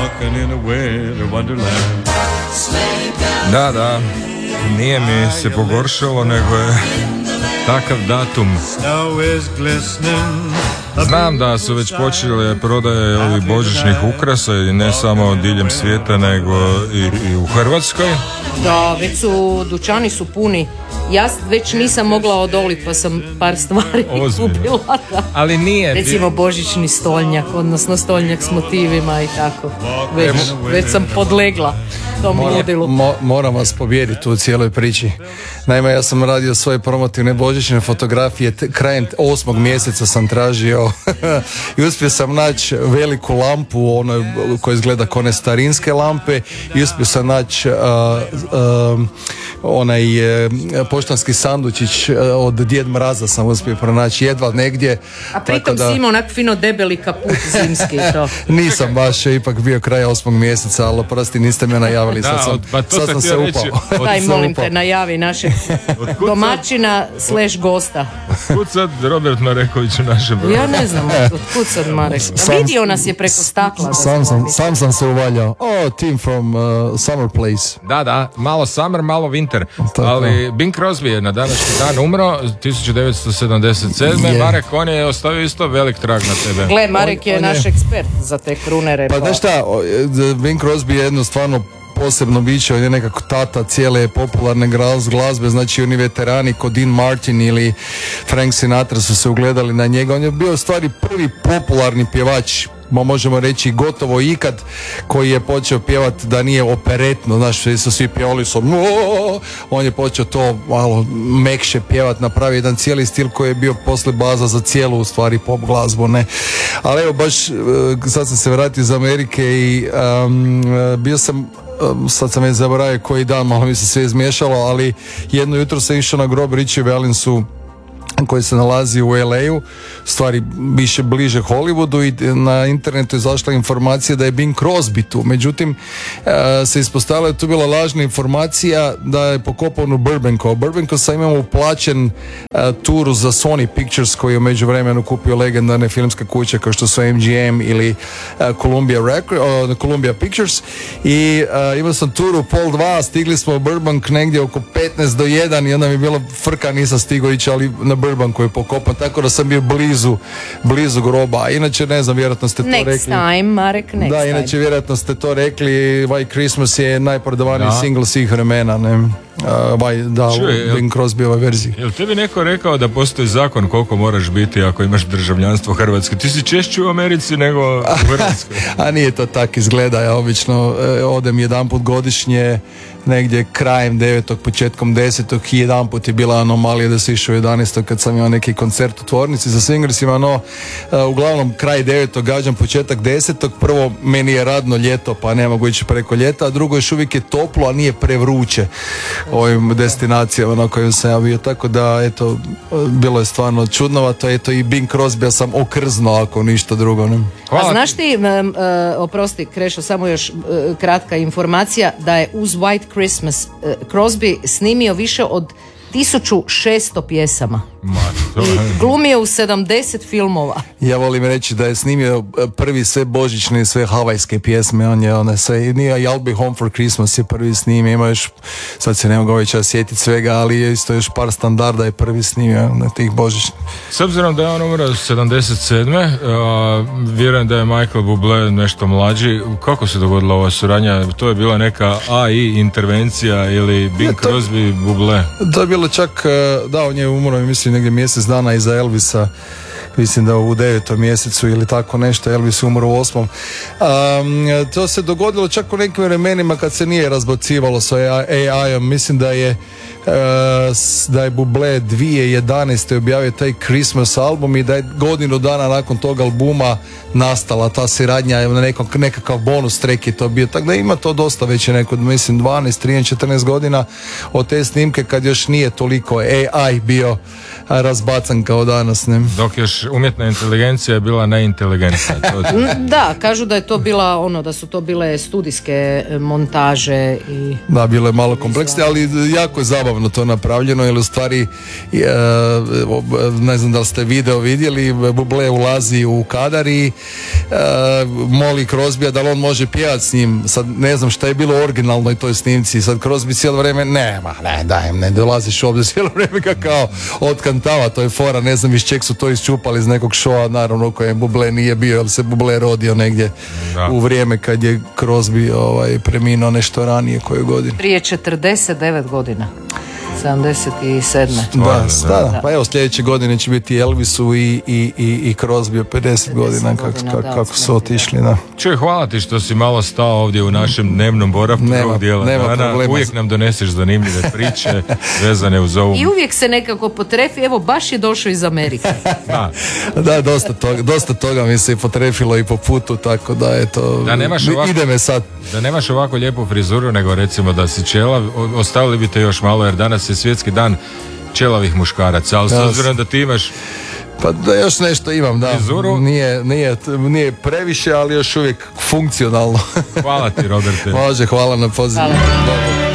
walking in a winter wonderland. Da, nije mi se pogoršalo, nego je takav datum. Snow is glistening. Znam da su već počele prodaje ovih božićnih ukrasa i ne samo diljem svijeta, nego i u Hrvatskoj. Da, već su, dućani su puni. Ja već nisam mogla odoliti, pa sam par stvari kupila. Ali nije. Recimo božićni stolnjak, odnosno stolnjak s motivima i tako. Već sam podlegla tom ludilu. Moram vas pobijediti u cijeloj priči. Naime, ja sam radio svoje promotivne božićne fotografije, krajem 8. mjeseca sam tražio i uspio sam naći veliku lampu, ono koja izgleda kao one starinske lampe, i uspio sam naći onaj poštanski sandučić od Djed Mraza sam uspio pronaći jedva negdje. A pritom si imao onak fino debeli kaput zimski to. Nisam baš, ipak bio kraj 8. mjeseca, ali prosti niste me najavili, sad sam se upao. Daj, molim te, najavi našeg domaćina / gosta. Otkud sad Robert Mareković u našem broju? Ja ne znam, otkud sad Marek. Vidio nas je preko stakla. Sam sam se uvaljao. Team from Summer Place. Da, malo summer, malo winter. Ali Bing Crosby je na današnji dan umro 1977. Marek, on je ostavio isto velik trag na tebe. Gle, Marek je naš ekspert za te krunere. Pa znaš šta, Bing Crosby je jedno stvarno posebno biće, on je nekako tata cijele popularne glazbe, znači oni veterani kod Dean Martin ili Frank Sinatra su se ugledali na njega. On je bio u stvari prvi popularni pjevač, možemo reći gotovo ikad, koji je počeo pjevati da nije operetno, znaš, su svi pjevali on je počeo to malo mekše pjevati, napravi jedan cijeli stil koji je bio posle baza za cijelu u stvari pop glazbu, ne. Ali evo baš sad sam se vratio iz Amerike i bio sam, sad sam već zaboravio koji dan, malo mi se sve izmiješalo, ali jedno jutro sam išao na grob Richie Valensu koji se nalazi u LA-u, stvari više bliže Hollywoodu, i na internetu je izašla informacija da je Bing Crosby tu. Međutim, se ispostavila da je tu bila lažna informacija da je pokopan u Burbanku. U Burbanku sam imao uplaćen tur za Sony Pictures, koji je u međuvremenu kupio legendarne filmske kuće kao što su MGM ili Columbia Pictures, i imao sam tur u 1:30, stigli smo u Burbank negdje oko 15 do 1 i onda mi je bila frka, nisam stigao ići, ali na Burbanku je pokopan, tako da sam bio blizu groba. A inače, ne znam, vjerojatno ste to rekli. Next time, Marek, next time. Da, inače, vjerojatno ste to rekli, White Christmas je najprodavaniji single svih vremena, ne? Bing Crosbyjeva verzija. Jel tebi neko rekao da postoji zakon koliko moraš biti ako imaš državljanstvo Hrvatske? Ti si češće u Americi nego u Hrvatskoj. A nije to tak izgleda, ja obično odem jedanput godišnje, negdje krajem 9. početkom 10. i jedanput je bila anomalija da se išao 11. kad sam imao neki koncert u tvornici za swingersima, no uglavnom kraj 9. gađam početak 10. Prvo, meni je radno ljeto pa ne mogu ići preko ljeta, a drugo, još uvijek je toplo, a nije prevruće ovim destinacijama na kojim sam ja bio, tako da eto, bilo je stvarno čudnovato. Eto, i Bing Crosby sam okrzno, ako ništa drugo, ne? A znaš ti, oprosti Krešo, samo još kratka informacija, da je uz White Christmas Crosby snimio više od 1600 pjesama i glumio u 70 filmova. Ja volim reći da je snimio prvi sve božićne i sve havajske pjesme. On je sve, nije I'll Be Home for Christmas je prvi snimio, ima još, sad se ne mogu ovaj čas sjetiti svega, ali je isto još par standarda je prvi snimio na tih božićnih. S obzirom da je on umro 77. Vjerujem da je Michael Bublé nešto mlađi. Kako se dogodila ova suradnja? To je bila neka AI intervencija ili Bing Crosby Bublé? To je bilo čak, da, on je umro, mislim, negdje mjesec dana iza Elvisa, mislim da u 9. mjesecu ili tako nešto, Elvis umro u 8. To se dogodilo čak u nekim vremenima kad se nije razbacivalo sa AI-om. Mislim da je Bublé 2011. objavio taj Christmas album i da je godinu dana nakon tog albuma nastala ta suradnja, nekakav bonus track je to bio, tako da ima to dosta već je neko, mislim 12, 13, 14 godina od te snimke kad još nije toliko AI bio razbacan kao danas, ne? Dok još umjetna inteligencija je bila neinteligentna. Da, kažu da je to bila da su to bile studijske montaže i... Da, bilo je malo kompleksnije, ali jako je zabavno zabavno to napravljeno, jer u stvari ne znam da li ste video vidjeli, Bublé ulazi u kadar i moli Crosbya da li on može pjevati s njim. Sad ne znam šta je bilo originalno i toj snimci, sad Crosby cijelo vrijeme ne dolaziš ovdje cijelo vrijeme kao otkantava, to je fora, ne znam iz čeg su to iščupali iz nekog showa, naravno kojem Bublé nije bio, jer se Bublé rodio negdje u vrijeme kad je Crosby preminuo nešto ranije, koje godine. Prije 49 godina. 77. Da. Pa evo sljedeće godine će biti Elvisu i Crosby 50 godina kako su otišli. Da. Čuj, hvala ti što si malo stao ovdje u našem dnevnom boravku drugog dijela dana. Uvijek nam doneseš zanimljive priče vezane uz ovu. I uvijek se nekako potrefi, evo baš je došao iz Amerike. Da, dosta toga mi se i potrefilo i po putu, tako da je to... Ide me sad. Da nemaš ovako lijepu frizuru, nego recimo da si čelav, ostavili bi te još malo, jer danas je svjetski dan čelavih muškaraca, ali s obzirom da ti imaš... Pa da još nešto imam, da. Frizuru. Nije previše, ali još uvijek funkcionalno. Hvala ti, Roberte. Može, hvala na pozivu.